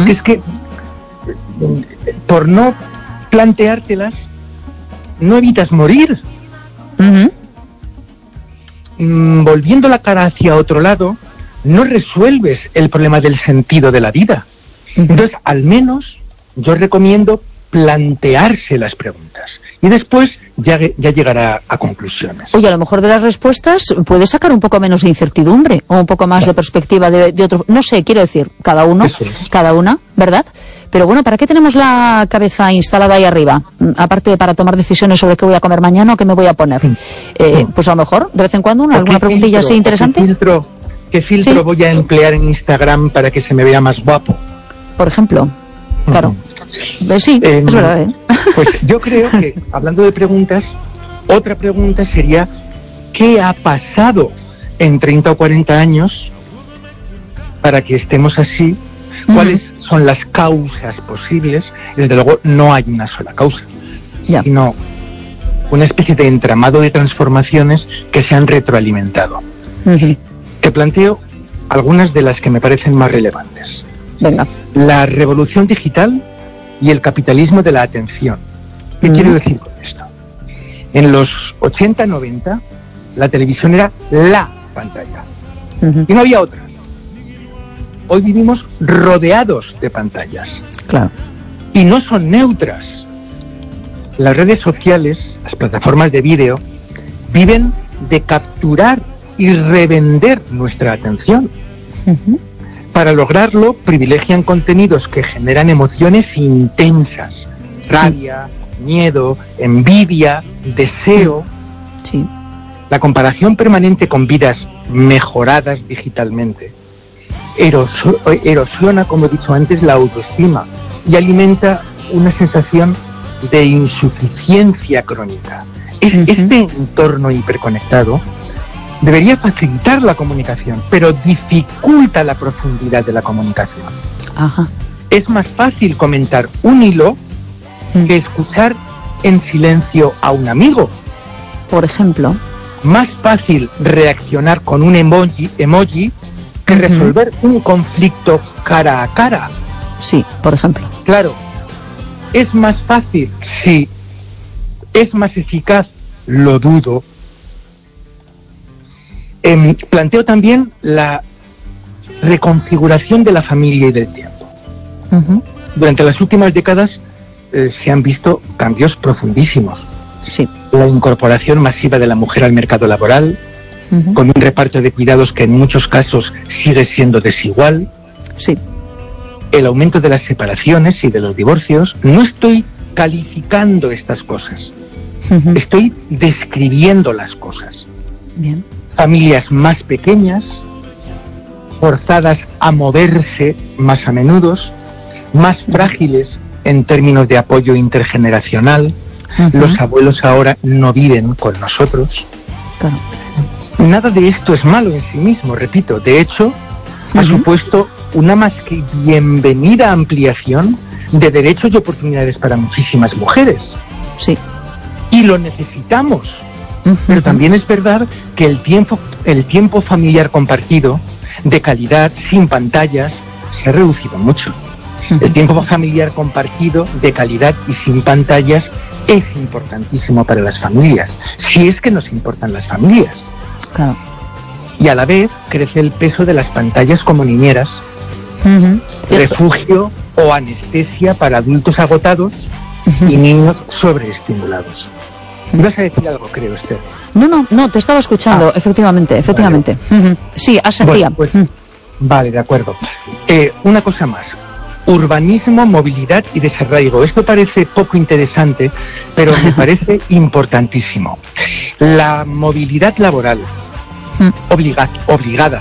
Porque es que por no planteártelas no evitas morir. Volviendo la cara hacia otro lado, no resuelves el problema del sentido de la vida. Entonces, al menos, yo recomiendo plantearse las preguntas y después ya llegará a conclusiones. Oye, a lo mejor de las respuestas puedes sacar un poco menos de incertidumbre o un poco más de perspectiva de otro. No sé, quiero decir, cada uno, cada una, ¿verdad? Pero bueno, ¿para qué tenemos la cabeza instalada ahí arriba? Aparte de para tomar decisiones sobre qué voy a comer mañana o qué me voy a poner. Pues a lo mejor, de vez en cuando, alguna preguntilla así interesante. ¿Qué filtro voy a emplear en Instagram para que se me vea más guapo? Por ejemplo, claro. Sí, es verdad, ¿eh? Pues yo creo que, hablando de preguntas, otra pregunta sería, ¿qué ha pasado en 30 o 40 años para que estemos así? ¿Cuáles son las causas posibles? Desde luego no hay una sola causa, sino una especie de entramado de transformaciones que se han retroalimentado. Te planteo algunas de las que me parecen más relevantes. Venga. La revolución digital y el capitalismo de la atención. ¿Qué quiero decir con esto? En los 80-90 la televisión era la pantalla y no había otra. Hoy vivimos rodeados de pantallas. Claro. Y no son neutras. Las redes sociales, las plataformas de vídeo, viven de capturar y revender nuestra atención. Para lograrlo, privilegian contenidos que generan emociones intensas. Rabia, miedo, envidia, deseo. Sí. La comparación permanente con vidas mejoradas digitalmente erosiona, como he dicho antes, la autoestima y alimenta una sensación de insuficiencia crónica. Este entorno hiperconectado debería facilitar la comunicación, pero dificulta la profundidad de la comunicación. Es más fácil comentar un hilo que escuchar en silencio a un amigo. Por ejemplo. Más fácil reaccionar con un emoji que resolver un conflicto cara a cara. Sí, por ejemplo. Claro, es más fácil, sí. Es más eficaz, lo dudo. Planteo también la reconfiguración de la familia y del tiempo. Durante las últimas décadas se han visto cambios profundísimos. Sí. La incorporación masiva de la mujer al mercado laboral, con un reparto de cuidados que en muchos casos sigue siendo desigual. Sí. El aumento de las separaciones y de los divorcios. No estoy calificando estas cosas. Estoy describiendo las cosas. Bien. Familias más pequeñas, forzadas a moverse más a menudo, más frágiles en términos de apoyo intergeneracional. Los abuelos ahora no viven con nosotros. Claro. Nada de esto es malo en sí mismo, repito. De hecho, ha supuesto una más que bienvenida ampliación de derechos y oportunidades para muchísimas mujeres. Sí. Y lo necesitamos. Pero también es verdad que el tiempo familiar compartido, de calidad, sin pantallas, se ha reducido mucho. El tiempo familiar compartido, de calidad y sin pantallas, es importantísimo para las familias, si es que nos importan las familias. Claro. Y a la vez crece el peso de las pantallas como niñeras, refugio o anestesia para adultos agotados y niños sobreestimulados. ¿Vas a decir algo, creo, Esther? No, te estaba escuchando, efectivamente. Vale. Sí, asentía. Bueno, pues, vale, de acuerdo. Una cosa más. Urbanismo, movilidad y desarraigo. Esto parece poco interesante, pero me parece importantísimo. La movilidad laboral, obligada.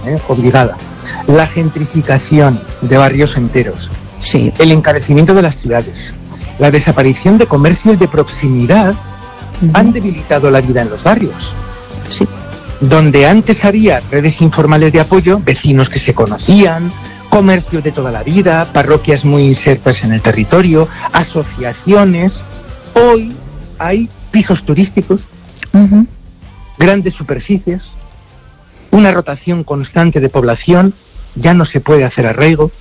La gentrificación de barrios enteros. Sí. El encarecimiento de las ciudades. La desaparición de comercios de proximidad han debilitado la vida en los barrios. Sí. Donde antes había redes informales de apoyo, vecinos que se conocían, comercios de toda la vida, parroquias muy insertas en el territorio, asociaciones. Hoy hay pisos turísticos, grandes superficies, una rotación constante de población, ya no se puede hacer arraigo.